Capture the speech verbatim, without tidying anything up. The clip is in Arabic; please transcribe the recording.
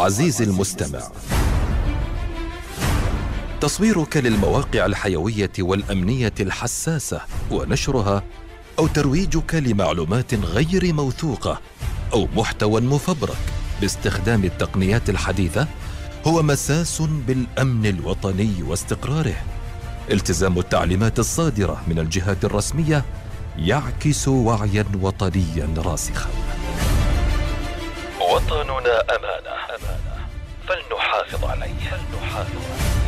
عزيزي المستمع، تصويرك للمواقع الحيوية والأمنية الحساسة ونشرها أو ترويجك لمعلومات غير موثوقة أو محتوى مفبرك باستخدام التقنيات الحديثة هو مساس بالأمن الوطني واستقراره. التزام التعليمات الصادرة من الجهات الرسمية يعكس وعيا وطنيا راسخا. وطننا أمانة، فلنحافظ عليه.